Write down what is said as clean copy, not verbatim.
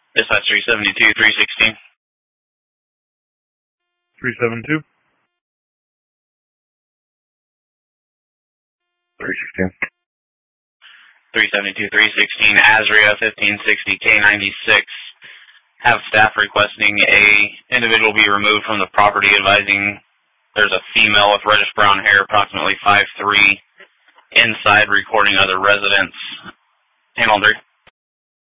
Dispatch 372, 316. 372. 316. 372, 316, Azria 1560 K96. Have staff requesting a individual be removed from the property, advising there's a female with reddish brown hair, approximately 5'3", inside recording other residents. Handle 3.